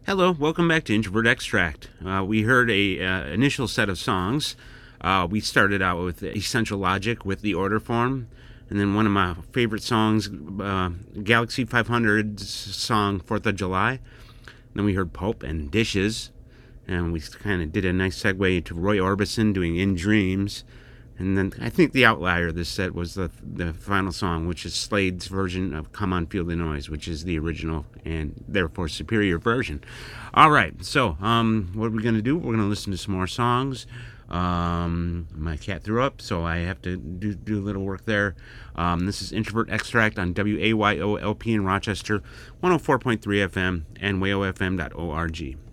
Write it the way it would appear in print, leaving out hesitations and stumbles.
Hello, welcome back to Introvert Extract. We heard a initial set of songs. We started out with Essential Logic with the order form, and then one of my favorite songs, Galaxy 500's song 4th of July. Then we heard Pulp and Dishes, and we kind of did a nice segue to Roy Orbison doing In Dreams. And then I think the outlier of this set was the final song, which is Slade's version of Come On Feel the Noise, which is the original and therefore superior version. All right, so what are we going to do? We're going to listen to some more songs. My cat threw up, so I have to do a little work there. This is Introvert Extract on WAYOLP in Rochester, 104.3 FM and wayofm.org.